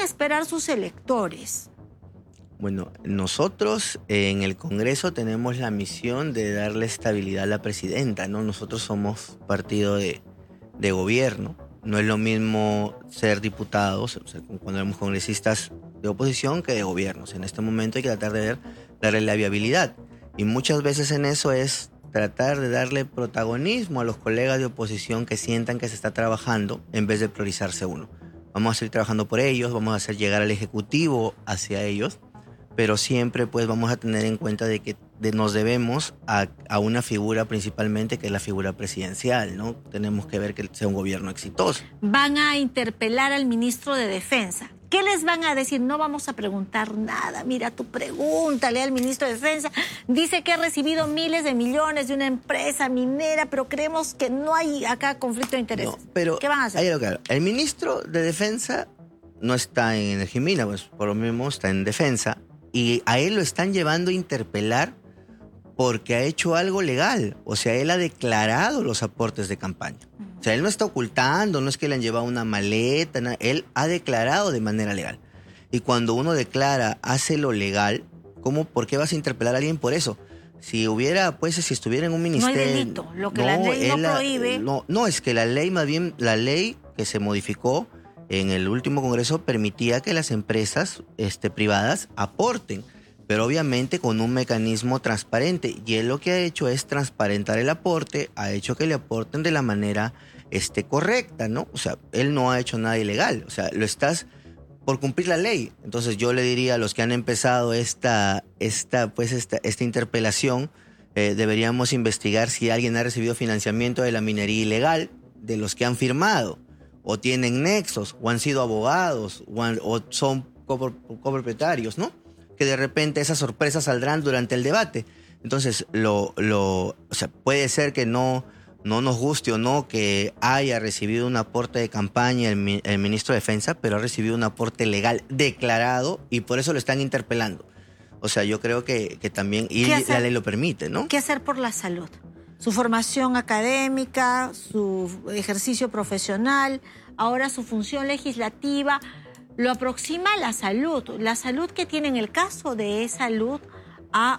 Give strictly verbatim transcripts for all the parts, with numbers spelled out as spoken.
esperar sus electores? Bueno, nosotros en el Congreso tenemos la misión de darle estabilidad a la presidenta, ¿no? Nosotros somos partido de, de gobierno. No es lo mismo ser diputados, o sea, cuando éramos congresistas de oposición, que de gobiernos. En este momento hay que tratar de ver, darle la viabilidad. Y muchas veces en eso es tratar de darle protagonismo a los colegas de oposición que sientan que se está trabajando en vez de priorizarse uno. Vamos a seguir trabajando por ellos, vamos a hacer llegar al Ejecutivo hacia ellos, pero siempre pues vamos a tener en cuenta de que de, nos debemos a, a una figura principalmente que es la figura presidencial, ¿no? Tenemos que ver que sea un gobierno exitoso. Van a interpelar al ministro de Defensa. ¿Qué les van a decir? No vamos a preguntar nada. Mira, tú pregúntale al ministro de Defensa. Dice que ha recibido miles de millones de una empresa minera, pero creemos que no hay acá conflicto de intereses. No, pero ¿qué van a hacer? Hay algo claro. El ministro de Defensa no está en Energimina, pues por lo mismo está en Defensa. Y a él lo están llevando a interpelar porque ha hecho algo legal. O sea, él ha declarado los aportes de campaña. O sea, él no está ocultando, no es que le han llevado una maleta, nada. Él ha declarado de manera legal. Y cuando uno declara, hace lo legal, ¿cómo, ¿por qué vas a interpelar a alguien por eso? Si hubiera, pues, si estuviera en un ministerio... No hay delito, lo que no, la ley no prohíbe... No, no, es que la ley, más bien, la ley que se modificó en el último Congreso permitía que las empresas este, privadas aporten, pero obviamente con un mecanismo transparente. Y él lo que ha hecho es transparentar el aporte, ha hecho que le aporten de la manera este, correcta, ¿no? O sea, él no ha hecho nada ilegal, o sea, lo estás por cumplir la ley. Entonces yo le diría a los que han empezado esta, esta, pues esta, esta interpelación, eh, deberíamos investigar si alguien ha recibido financiamiento de la minería ilegal, de los que han firmado, o tienen nexos, o han sido abogados, o, han, o son copropietarios, ¿no? Que de repente esas sorpresas saldrán durante el debate. Entonces, lo, lo, o sea, puede ser que no, no nos guste o no que haya recibido un aporte de campaña el, el ministro de Defensa, pero ha recibido un aporte legal declarado y por eso lo están interpelando. O sea, yo creo que, que también, y la ley lo permite, ¿no? ¿Qué hacer por la salud? Su formación académica, su ejercicio profesional, ahora su función legislativa, lo aproxima a la salud. La salud que tiene en el caso de salud a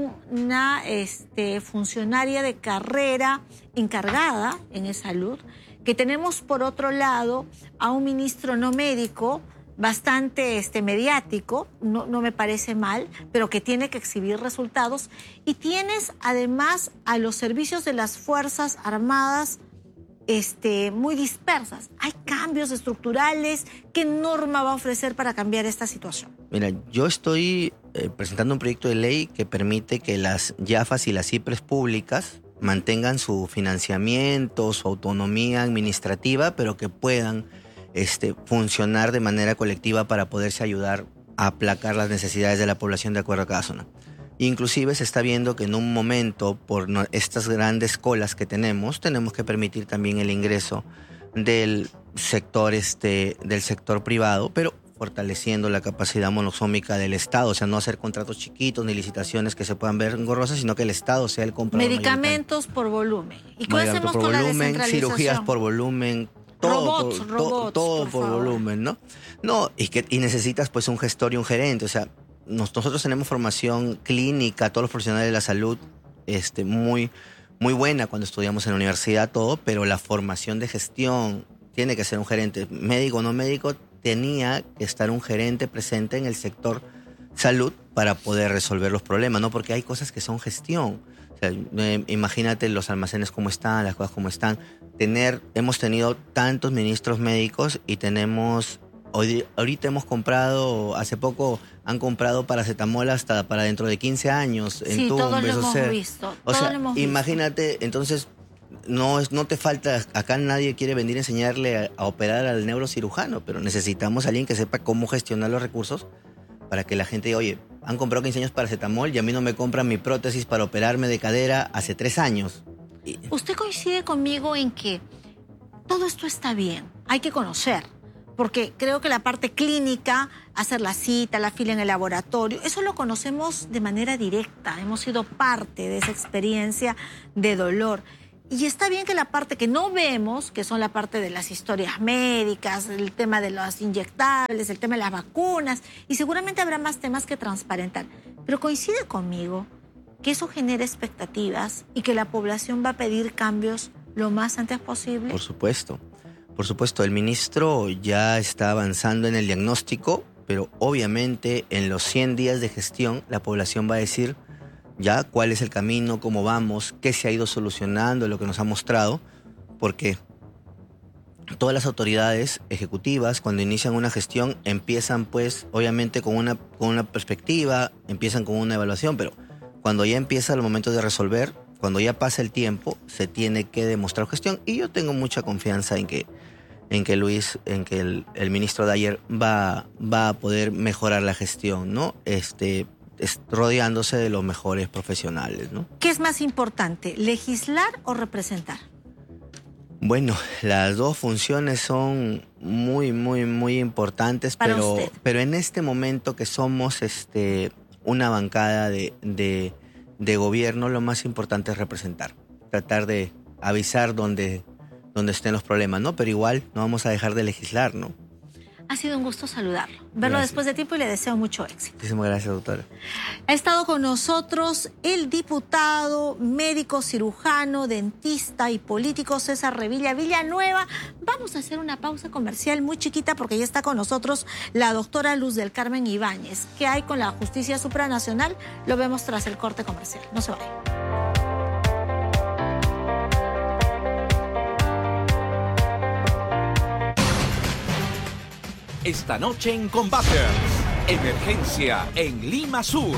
una este, funcionaria de carrera encargada en salud, que tenemos por otro lado a un ministro no médico, bastante este, mediático, no, no me parece mal, pero que tiene que exhibir resultados. Y tienes además a los servicios de las Fuerzas Armadas este, muy dispersas. ¿Hay cambios estructurales? ¿Qué norma va a ofrecer para cambiar esta situación? Mira, yo estoy eh, presentando un proyecto de ley que permite que las YAFAs y las IPRES públicas mantengan su financiamiento, su autonomía administrativa, pero que puedan Este, funcionar de manera colectiva para poderse ayudar a aplacar las necesidades de la población de acuerdo a cada zona. Inclusive se está viendo que en un momento, por no, estas grandes colas que tenemos, tenemos que permitir también el ingreso del sector, este, del sector privado, pero fortaleciendo la capacidad monozómica del Estado, o sea, no hacer contratos chiquitos ni licitaciones que se puedan ver engorrosas, sino que el Estado sea el comprador. Medicamentos por volumen. ¿Y qué hacemos por con volumen, la descentralización? Cirugías por volumen. Todo, robots, por, robots, todo, todo por, por volumen, ¿no? No, y, que, y necesitas pues un gestor y un gerente. O sea, nos, nosotros tenemos formación clínica, todos los profesionales de la salud, este, muy, muy buena cuando estudiamos en la universidad, todo, pero la formación de gestión tiene que ser un gerente. Médico o no médico, tenía que estar un gerente presente en el sector salud para poder resolver los problemas, ¿no? Porque hay cosas que son gestión. O sea, eh, imagínate los almacenes como están, las cosas como están. Tener, hemos tenido tantos ministros médicos y tenemos, hoy, ahorita hemos comprado, hace poco han comprado paracetamol hasta para dentro de quince años. En sí, todos lo o hemos sea, visto. O todo sea, lo hemos imagínate, visto. entonces, no, es, no te falta, acá nadie quiere venir a enseñarle a, a operar al neurocirujano, pero necesitamos a alguien que sepa cómo gestionar los recursos para que la gente diga, oye, han comprado quince años paracetamol y a mí no me compran mi prótesis para operarme de cadera hace tres años. ¿Usted coincide conmigo en que todo esto está bien? Hay que conocer, porque creo que la parte clínica, hacer la cita, la fila en el laboratorio, eso lo conocemos de manera directa, hemos sido parte de esa experiencia de dolor. Y está bien que la parte que no vemos, que son la parte de las historias médicas, el tema de los inyectables, el tema de las vacunas, y seguramente habrá más temas que transparentar. Pero coincide conmigo que eso genera expectativas y que la población va a pedir cambios lo más antes posible. Por supuesto, por supuesto. El ministro ya está avanzando en el diagnóstico, pero obviamente en los cien días de gestión la población va a decir ya cuál es el camino, cómo vamos, qué se ha ido solucionando, lo que nos ha mostrado, porque todas las autoridades ejecutivas cuando inician una gestión empiezan pues obviamente con una, con una perspectiva, empiezan con una evaluación, pero cuando ya empieza el momento de resolver, cuando ya pasa el tiempo, se tiene que demostrar gestión, y yo tengo mucha confianza en que, en que Luis, en que el, el ministro Dyer va, va a poder mejorar la gestión, ¿no? Este... rodeándose de los mejores profesionales, ¿no? ¿Qué es más importante, legislar o representar? Bueno, las dos funciones son muy, muy, muy importantes, Para pero, usted. pero en este momento que somos este, una bancada de, de, de gobierno, lo más importante es representar, tratar de avisar donde, donde estén los problemas, ¿no? Pero igual no vamos a dejar de legislar, ¿no? Ha sido un gusto saludarlo, verlo Gracias. después de tiempo, y le deseo mucho éxito. Muchísimas gracias, doctora. Ha estado con nosotros el diputado, médico, cirujano, dentista y político César Revilla Villanueva. Vamos a hacer una pausa comercial muy chiquita porque ya está con nosotros la doctora Luz del Carmen Ibáñez. ¿Qué hay con la justicia supranacional? Lo vemos tras el corte comercial. No se vayan. Esta noche en Combaters, emergencia en Lima Sur.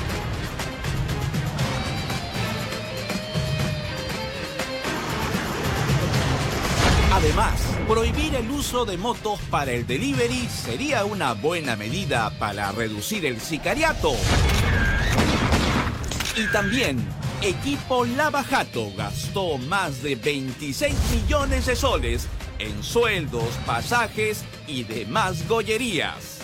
Además, prohibir el uso de motos para el delivery sería una buena medida para reducir el sicariato. Y también, Equipo Lava Jato gastó más de veintiséis millones de soles en sueldos, pasajes y demás gollerías.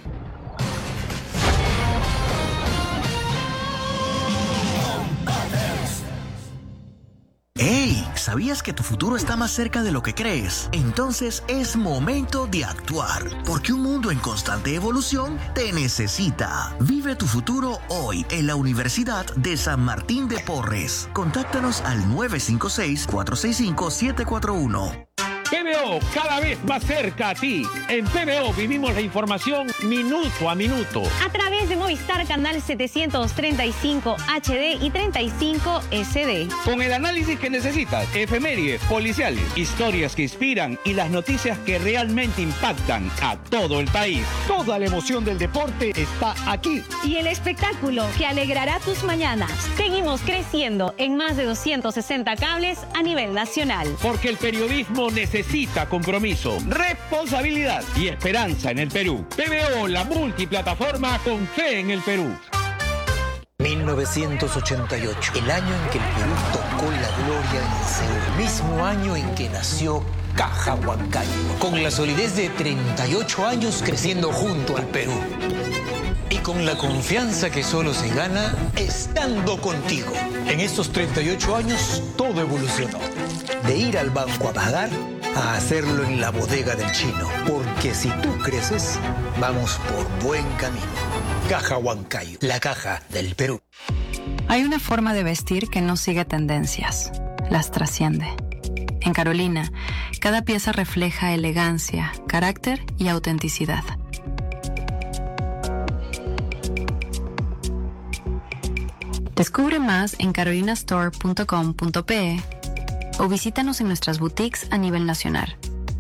¡Hey! ¿Sabías que tu futuro está más cerca de lo que crees? Entonces es momento de actuar, porque un mundo en constante evolución te necesita. Vive tu futuro hoy en la Universidad de San Martín de Porres. Contáctanos al nueve cinco seis, cuatro seis cinco, siete cuatro uno. P B O, cada vez más cerca a ti. En P B O vivimos la información minuto a minuto. A través de Movistar Canal setecientos treinta y cinco H D y treinta y cinco S D. Con el análisis que necesitas, efemérides, policiales, historias que inspiran y las noticias que realmente impactan a todo el país. Toda la emoción del deporte está aquí. Y el espectáculo que alegrará tus mañanas. Seguimos creciendo en más de doscientos sesenta cables a nivel nacional. Porque el periodismo necesita Necesita compromiso, responsabilidad y esperanza en el Perú. P B O, la multiplataforma con fe en el Perú. mil novecientos ochenta y ocho, el año en que el Perú tocó la gloria en Seúl. Mismo año en que nació Caja Huancayo. Con la solidez de treinta y ocho años creciendo junto al Perú. Y con la confianza que solo se gana estando contigo. En estos treinta y ocho años todo evolucionó. De ir al banco a pagar a hacerlo en la bodega del chino. Porque si tú creces, vamos por buen camino. Caja Huancayo, la caja del Perú. Hay una forma de vestir que no sigue tendencias, las trasciende. En Carolina, cada pieza refleja elegancia, carácter y autenticidad. Descubre más en carolina store punto com punto pe o visítanos en nuestras boutiques a nivel nacional.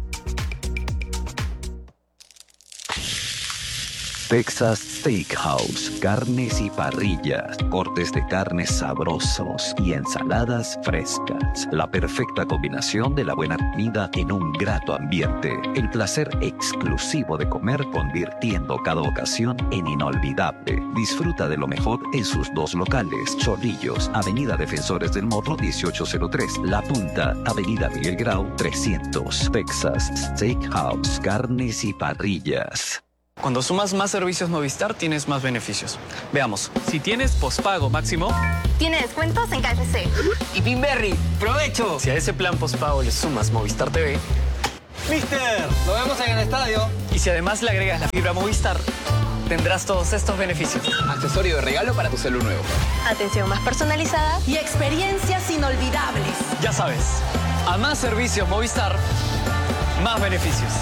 Texas Steakhouse, carnes y parrillas, cortes de carnes sabrosos y ensaladas frescas. La perfecta combinación de la buena comida en un grato ambiente. El placer exclusivo de comer convirtiendo cada ocasión en inolvidable. Disfruta de lo mejor en sus dos locales. Chorrillos, Avenida Defensores del Morro dieciocho cero tres. La Punta, Avenida Miguel Grau trescientos. Texas Steakhouse, carnes y parrillas. Cuando sumas más servicios Movistar, tienes más beneficios. Veamos, si tienes pospago máximo... Tiene descuentos en K F C. Y Pinberry, ¡provecho! Si a ese plan pospago le sumas Movistar T V... ¡Mister! ¡Nos vemos en el estadio! Y si además le agregas la fibra Movistar, tendrás todos estos beneficios. Accesorio de regalo para tu celu nuevo. Atención más personalizada y experiencias inolvidables. Ya sabes, a más servicios Movistar, más beneficios.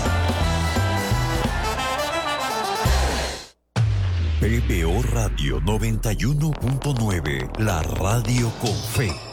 P B O Radio noventa y uno punto nueve, la radio con fe.